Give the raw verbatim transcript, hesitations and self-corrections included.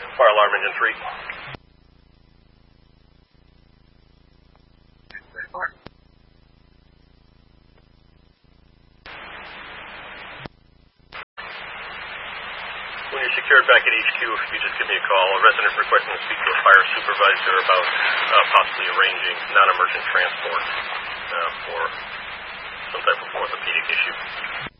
Fire alarm engine three. When you're secured back at H Q, if you just give me a call, a resident requesting to speak to a fire supervisor about uh, possibly arranging non-emergent transport uh, for some type of orthopedic issue.